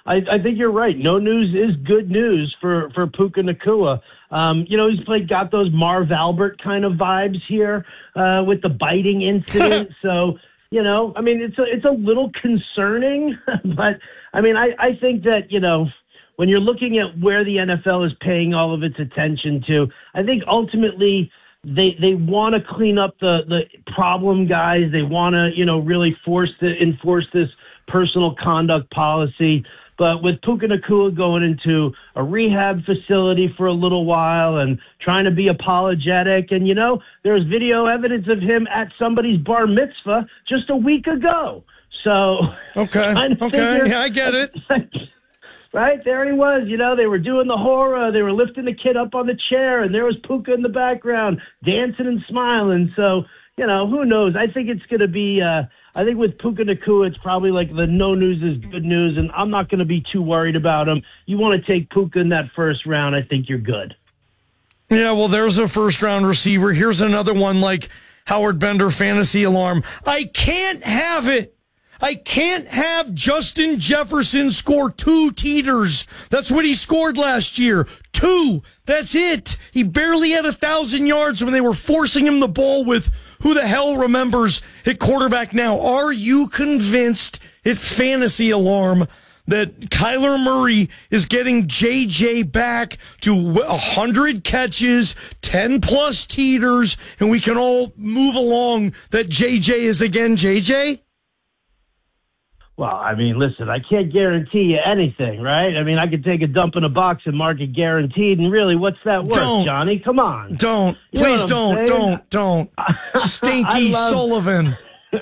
I think you're right. No news is good news for Puka Nacua. Got those Marv Albert kind of vibes here with the biting incident. So, it's a little concerning. But, I think that, when you're looking at where the NFL is paying all of its attention to, I think ultimately they want to clean up the problem guys. They want to, really enforce this personal conduct policy. But with Puka Nacua going into a rehab facility for a little while and trying to be apologetic, and, there's video evidence of him at somebody's bar mitzvah just a week ago. So, okay, yeah, I get it. Right, there he was. They were doing the horror. They were lifting the kid up on the chair, and there was Puka in the background dancing and smiling. So, who knows? I think it's going to be I think with Puka Nacua, it's probably like the no news is good news, and I'm not going to be too worried about him. You want to take Puka in that first round, I think you're good. Yeah, well, there's a first-round receiver. Here's another one like Howard Bender fantasy alarm. I can't have it. I can't have Justin Jefferson score 2 teeters. That's what he scored last year. 2. That's it. He barely had 1,000 yards when they were forcing him the ball with who the hell remembers at quarterback now. Are you convinced at fantasy alarm that Kyler Murray is getting JJ back to 100 catches, 10-plus teeters, and we can all move along that JJ is again JJ? Well, listen, I can't guarantee you anything, right? I could take a dump in a box and mark it guaranteed, and really, what's that worth, Johnny? Come on. Don't. Please don't. Stinky Sullivan.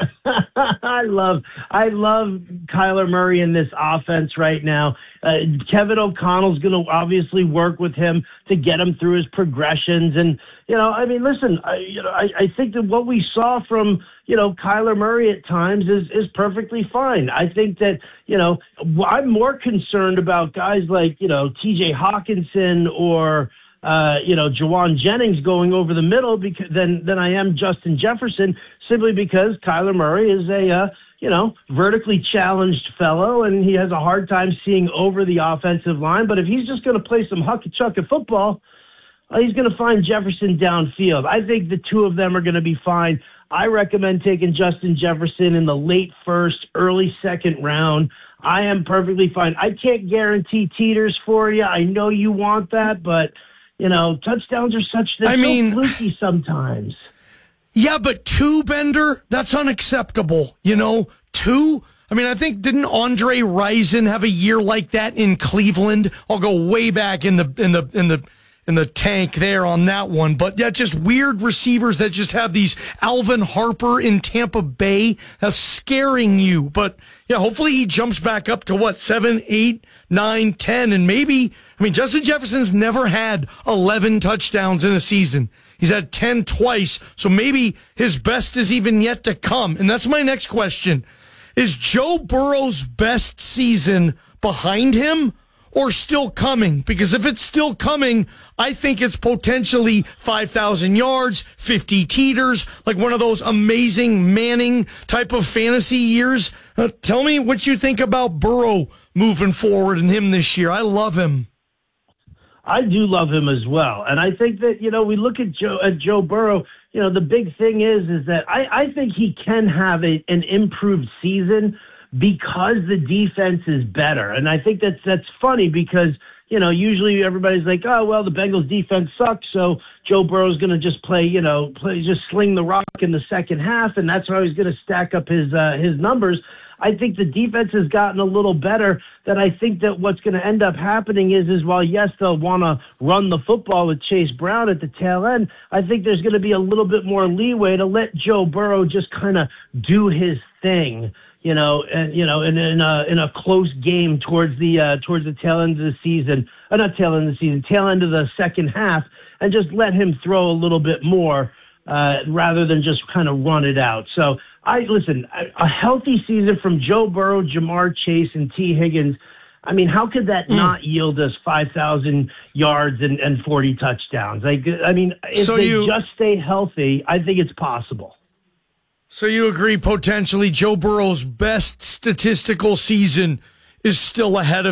I love Kyler Murray in this offense right now. Kevin O'Connell's going to obviously work with him to get him through his progressions. And, listen, I think that what we saw from, Kyler Murray at times is perfectly fine. I think that, I'm more concerned about guys like, TJ Hawkinson or, Jawan Jennings going over the middle than I am Justin Jefferson, simply because Kyler Murray is a, vertically challenged fellow, and he has a hard time seeing over the offensive line. But if he's just going to play some hucka-chucka football, he's going to find Jefferson downfield. I think the two of them are going to be fine. I recommend taking Justin Jefferson in the late first, early second round. I am perfectly fine. I can't guarantee teeters for you. I know you want that, but touchdowns are such so fluky sometimes. Yeah, but 2, Bender, that's unacceptable. 2. I think didn't Andre Rison have a year like that in Cleveland? I'll go way back in the tank there on that one. But yeah, just weird receivers that just have these Alvin Harper in Tampa Bay that's scaring you. But yeah, hopefully he jumps back up to 7, 8, 9, 10, and maybe, Justin Jefferson's never had 11 touchdowns in a season. He's had 10 twice, so maybe his best is even yet to come. And that's my next question. Is Joe Burrow's best season behind him or still coming? Because if it's still coming, I think it's potentially 5,000 yards, 50 teeters, like one of those amazing Manning type of fantasy years. Tell me what you think about Burrow moving forward and him this year. I love him. I do love him as well. And I think that, we look at Joe Burrow, the big thing is that I think he can have an improved season because the defense is better. And I think that's funny because, usually everybody's like, oh, well, the Bengals defense sucks, so Joe Burrow's going to just just sling the rock in the second half, and that's how he's going to stack up his numbers. I think the defense has gotten a little better. That I think that what's going to end up happening is while, yes, they'll want to run the football with Chase Brown at the tail end, I think there's going to be a little bit more leeway to let Joe Burrow just kind of do his thing, in a close game towards the tail end of the season, tail end of the second half, and just let him throw a little bit more rather than just kind of run it out. So a healthy season from Joe Burrow, Jamar Chase, and T. Higgins. How could that not yield us 5,000 yards and 40 touchdowns? If they just stay healthy, I think it's possible. So you agree potentially Joe Burrow's best statistical season is still ahead of